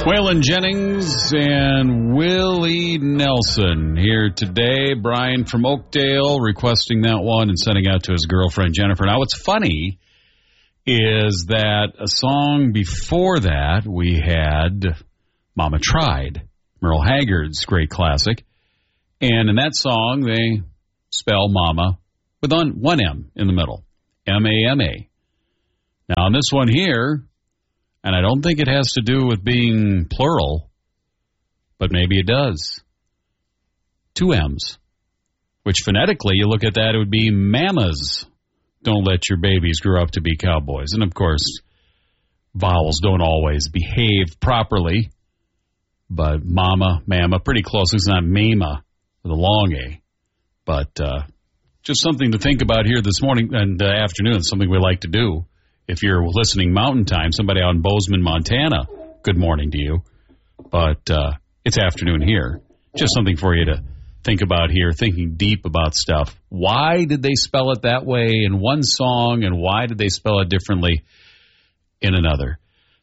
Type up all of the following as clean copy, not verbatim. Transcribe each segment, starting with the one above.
Waylon Jennings and Willie Nelson here today. Brian from Oakdale requesting that one and sending out to his girlfriend Jennifer. Now, what's funny is that a song before that we had Mama Tried, Merle Haggard's great classic. And in that song, they spell Mama with one M in the middle, M-A-M-A. Now, on this one here, and I don't think it has to do with being plural, but maybe it does. 2 M's, which phonetically, you look at that, it would be mamas. Don't let your babies grow up to be cowboys. And, of course, vowels don't always behave properly. But mama, pretty close. It's not mama with a long A. But just something to think about here this morning and afternoon. It's something we like to do. If you're listening Mountain Time, somebody out in Bozeman, Montana, good morning to you. But it's afternoon here. Just something for you to think about here, thinking deep about stuff. Why did they spell it that way in one song, and why did they spell it differently in another?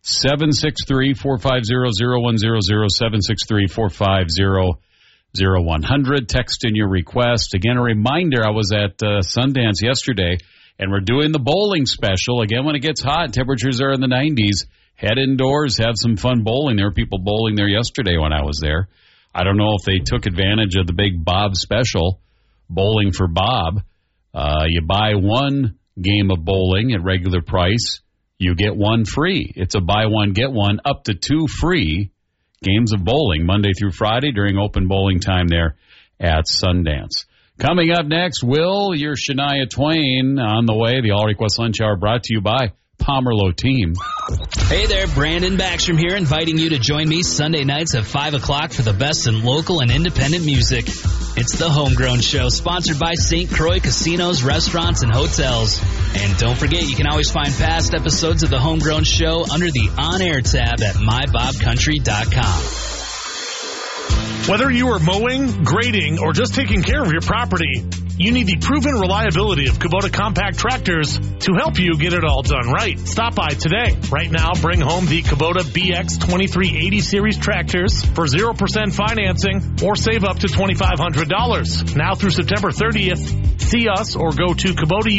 763-450-0100, 763-450-0100. Text in your request. Again, a reminder, I was at Sundance yesterday, and we're doing the bowling special. Again, when it gets hot, temperatures are in the 90s. Head indoors, have some fun bowling. There were people bowling there yesterday when I was there. I don't know if they took advantage of the big Bob special, Bowling for Bob. You buy one game of bowling at regular price, you get one free. It's a buy one, get one, up to 2 free games of bowling, Monday through Friday during open bowling time there at Sundance. Coming up next, Will, your Shania Twain on the way. The All Request Lunch Hour brought to you by Pomerleau Team. Hey there, Brandon Backstrom here, inviting you to join me Sunday nights at 5 o'clock for the best in local and independent music. It's the Homegrown Show, sponsored by St. Croix Casinos, Restaurants, and Hotels. And don't forget, you can always find past episodes of the Homegrown Show under the On Air tab at mybobcountry.com. Whether you are mowing, grading, or just taking care of your property, you need the proven reliability of Kubota compact tractors to help you get it all done right. Stop by today. Right now, bring home the Kubota BX 2380 series tractors for 0% financing or save up to $2,500. Now through September 30th, see us or go to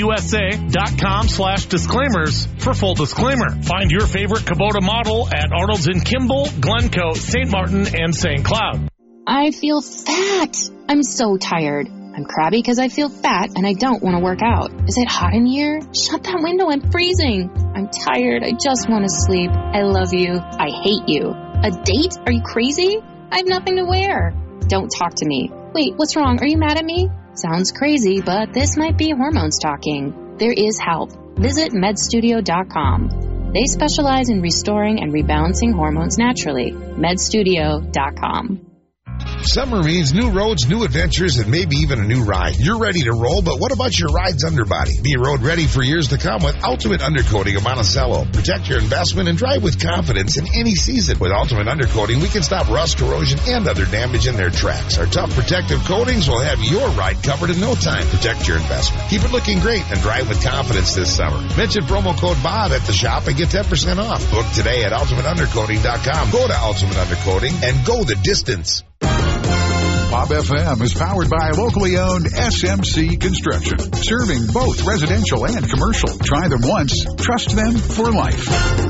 KubotaUSA.com/disclaimers for full disclaimer. Find your favorite Kubota model at Arnold's in Kimball, Glencoe, St. Martin, and St. Cloud. I feel fat. I'm so tired. I'm crabby because I feel fat and I don't want to work out. Is it hot in here? Shut that window. I'm freezing. I'm tired. I just want to sleep. I love you. I hate you. A date? Are you crazy? I have nothing to wear. Don't talk to me. Wait, what's wrong? Are you mad at me? Sounds crazy, but this might be hormones talking. There is help. Visit medstudio.com. They specialize in restoring and rebalancing hormones naturally. medstudio.com. Summer means new roads, new adventures, and maybe even a new ride. You're ready to roll, but what about your ride's underbody? Be road ready for years to come with Ultimate Undercoating of Monticello. Protect your investment and drive with confidence in any season. With Ultimate Undercoating, we can stop rust, corrosion, and other damage in their tracks. Our tough protective coatings will have your ride covered in no time. Protect your investment. Keep it looking great and drive with confidence this summer. Mention promo code Bob at the shop and get 10% off. Book today at ultimateundercoating.com. Go to Ultimate Undercoating and go the distance. Bob FM is powered by locally owned SMC Construction, serving both residential and commercial. Try them once, trust them for life.